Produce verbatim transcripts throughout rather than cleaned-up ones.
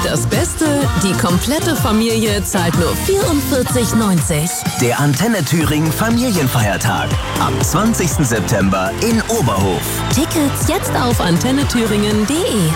Das Beste, die komplette Familie zahlt nur vierundvierzig neunzig. Der Antenne Thüringen Familienfeiertag am zwanzigsten September in Oberhof. Tickets jetzt auf antenne thüringen punkt de.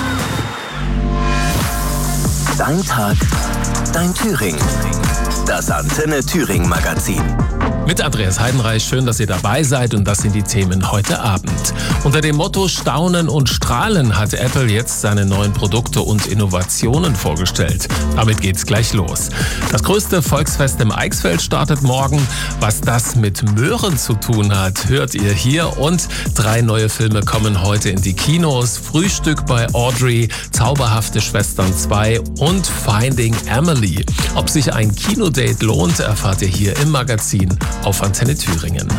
Dein Tag, dein Thüringen. Das Antenne Thüringen Magazin. Mit Andreas Heidenreich, schön, dass ihr dabei seid, und das sind die Themen heute Abend. Unter dem Motto Staunen und Strahlen hat Apple jetzt seine neuen Produkte und Innovationen vorgestellt. Damit geht's gleich los. Das größte Volksfest im Eichsfeld startet morgen. Was das mit Möhren zu tun hat, hört ihr hier. Und drei neue Filme kommen heute in die Kinos. Frühstück bei Audrey, Zauberhafte Schwestern zwei und Finding Emily. Ob sich ein Kinodate lohnt, erfahrt ihr hier im Magazin auf Antenne Thüringen.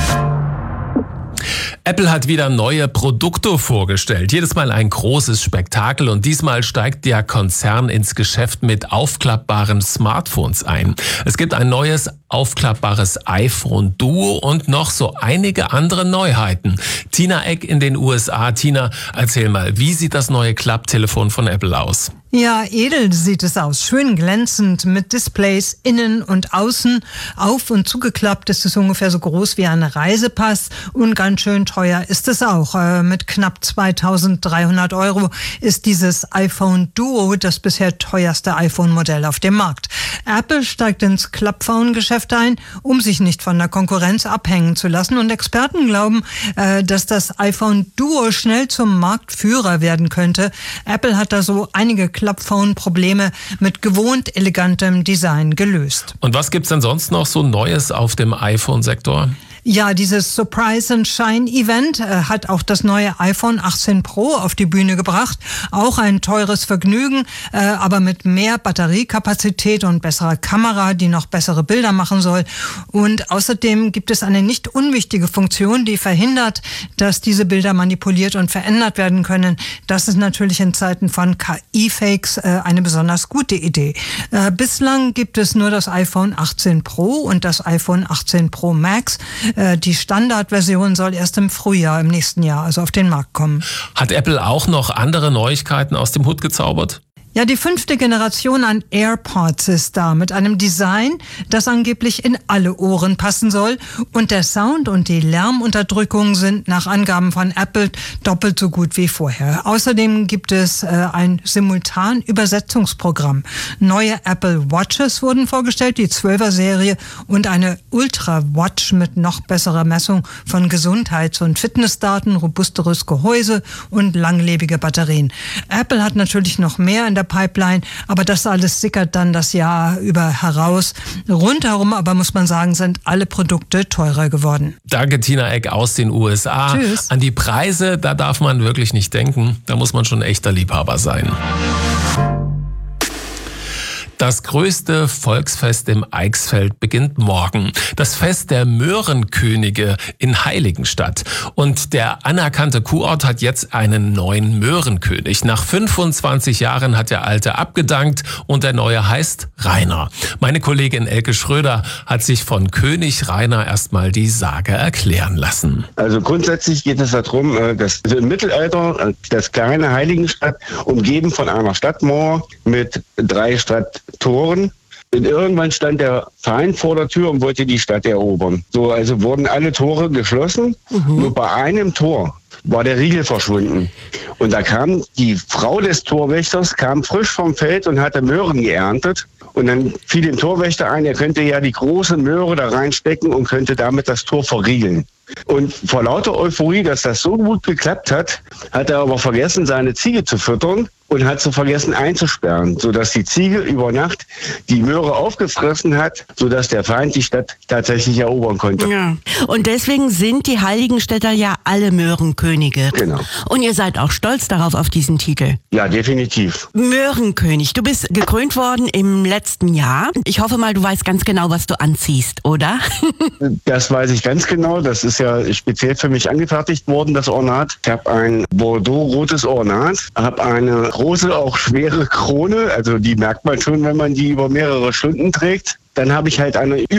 Apple hat wieder neue Produkte vorgestellt. Jedes Mal ein großes Spektakel, und diesmal steigt der Konzern ins Geschäft mit aufklappbaren Smartphones ein. Es gibt ein neues aufklappbares iPhone Duo und noch so einige andere Neuheiten. Tina Eck in den U S A. Tina, erzähl mal, wie sieht das neue Klapptelefon von Apple aus? Ja, edel sieht es aus. Schön glänzend mit Displays innen und außen. Auf- und zugeklappt ist es ungefähr so groß wie ein Reisepass, und ganz schön teuer ist es auch. Äh, mit knapp zweitausenddreihundert Euro ist dieses iPhone Duo das bisher teuerste iPhone-Modell auf dem Markt. Apple steigt ins Klappphone-Geschäft ein, um sich nicht von der Konkurrenz abhängen zu lassen, und Experten glauben, äh, dass das iPhone Duo schnell zum Marktführer werden könnte. Apple hat da so einige Klappphone-Probleme mit gewohnt elegantem Design gelöst. Und was gibt's denn sonst noch so Neues auf dem iPhone-Sektor? Ja, dieses Surprise and Shine Event äh, hat auch das neue iPhone achtzehn Pro auf die Bühne gebracht. Auch ein teures Vergnügen, äh, aber mit mehr Batteriekapazität und besserer Kamera, die noch bessere Bilder machen soll. Und außerdem gibt es eine nicht unwichtige Funktion, die verhindert, dass diese Bilder manipuliert und verändert werden können. Das ist natürlich in Zeiten von K I-Fakes äh, eine besonders gute Idee. Äh, bislang gibt es nur das iPhone achtzehn Pro und das iPhone achtzehn Pro Max. Die Standardversion soll erst im Frühjahr im nächsten Jahr also auf den Markt kommen. Hat Apple auch noch andere Neuigkeiten aus dem Hut gezaubert? Ja, die fünfte Generation an AirPods ist da, mit einem Design, das angeblich in alle Ohren passen soll. Und der Sound und die Lärmunterdrückung sind nach Angaben von Apple doppelt so gut wie vorher. Außerdem gibt es äh, ein Simultan-Übersetzungsprogramm. Neue Apple Watches wurden vorgestellt, die zwölfer-Serie, und eine Ultra-Watch mit noch besserer Messung von Gesundheits- und Fitnessdaten, robusteres Gehäuse und langlebige Batterien. Apple hat natürlich noch mehr in der Pipeline, aber das alles sickert dann das Jahr über heraus. Rundherum aber, muss man sagen, sind alle Produkte teurer geworden. Danke, Tina Eck aus den U S A. Tschüss. An die Preise, da darf man wirklich nicht denken. Da muss man schon ein echter Liebhaber sein. Das größte Volksfest im Eichsfeld beginnt morgen. Das Fest der Möhrenkönige in Heiligenstadt. Und der anerkannte Kurort hat jetzt einen neuen Möhrenkönig. Nach fünfundzwanzig Jahren hat der alte abgedankt und der neue heißt Rainer. Meine Kollegin Elke Schröder hat sich von König Rainer erstmal die Sage erklären lassen. Also grundsätzlich geht es darum, dass im Mittelalter das kleine Heiligenstadt, umgeben von einer Stadtmauer mit drei Stadttoren. Und irgendwann stand der Feind vor der Tür und wollte die Stadt erobern. So, also wurden alle Tore geschlossen. Mhm. Nur bei einem Tor war der Riegel verschwunden. Und da kam die Frau des Torwächters, kam frisch vom Feld und hatte Möhren geerntet. Und dann fiel dem Torwächter ein, er könnte ja die große Möhre da reinstecken und könnte damit das Tor verriegeln. Und vor lauter Euphorie, dass das so gut geklappt hat, hat er aber vergessen, seine Ziege zu füttern und hat so vergessen einzusperren, sodass die Ziege über Nacht die Möhre aufgefressen hat, sodass der Feind die Stadt tatsächlich erobern konnte. Ja. Und deswegen sind die Heiligenstädter ja alle Möhrenkönige. Genau. Und ihr seid auch stolz darauf, auf diesen Titel. Ja, definitiv. Möhrenkönig, du bist gekrönt worden im letzten Jahr. Ich hoffe mal, du weißt ganz genau, was du anziehst, oder? Das weiß ich ganz genau. Das ist ja speziell für mich angefertigt worden, das Ornat. Ich habe ein Bordeaux-rotes Ornat, habe eine große, auch schwere Krone, also die merkt man schon, wenn man die über mehrere Stunden trägt. Dann habe ich halt eine